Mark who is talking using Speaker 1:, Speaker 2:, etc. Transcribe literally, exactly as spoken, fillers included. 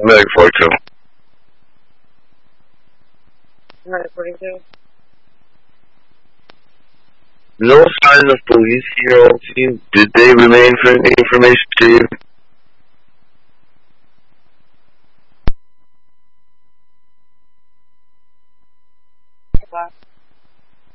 Speaker 1: Meg forty-two.
Speaker 2: Alright, forty-two.
Speaker 1: No sign of police here on scene. Did they relay inf- information to you?
Speaker 2: Bye.